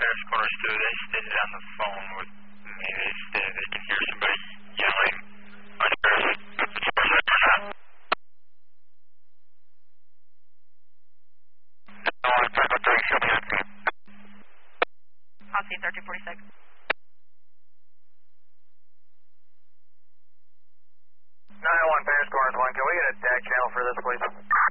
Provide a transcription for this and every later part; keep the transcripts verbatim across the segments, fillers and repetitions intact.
Paris Corners two, they stated on the phone with me, they stated they can hear somebody yelling. Unsure if it's right or not. No, I'm trying to three, show me on scene. On scene thirteen forty-six. nine one Paris Corners one, can we get a tag channel for this, please?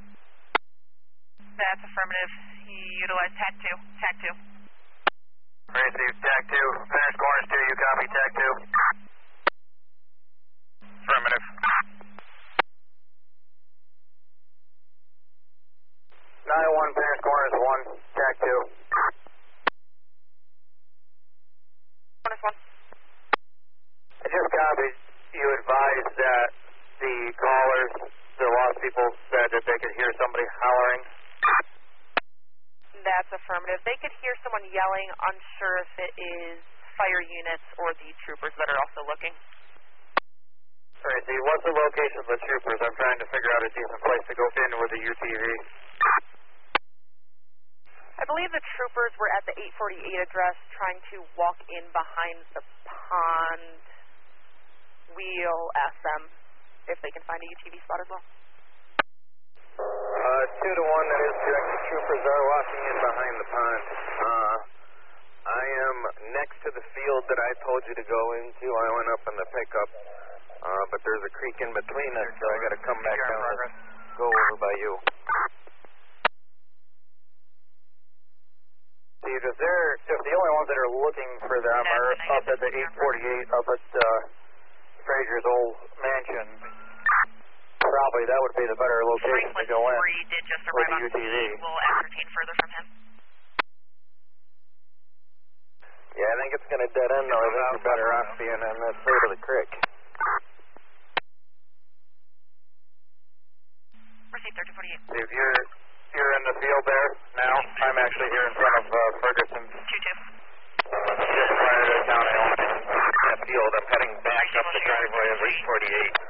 That's affirmative. He utilized tag two. Tag two. Receive tag two. Paris Corners two, you copy tag two? Affirmative. nine one Paris Corners one, tag two. Corners one. I just copied. You advised that the callers, the lost people, said that they could hear somebody hollering. That's affirmative. They could hear someone yelling, unsure if it is fire units or the troopers that are also looking. Alright, see, what's the location of the troopers? I'm trying to figure out a decent place to go in with the U T V. I believe the troopers were at the eight forty-eight address trying to walk in behind the pond. We'll ask them if they can find a U T V spot as well. Uh, two to one, that is correct. The troopers are walking in behind the pond. Uh, I am next to the field that I told you to go into. I went up in the pickup, uh, but there's a creek in between us, so I got to come back down and go over by you. See, if they're, if the only ones that are looking for them are up at the eight forty-eight, up at, uh, Frazier's old mansion, probably that would be the better location to go in. Franklin did just arrive on scene. We'll ascertain further from him. Yeah, I think it's going to dead end though. I think you're better off being on this side of the creek. Receive thirteen forty-eight. See, if you're, you're in the field there now, I'm actually here in front of uh, Ferguson's. two two. Just prior to the town, I own that field. I'm heading back up the driveway of eight forty-eight.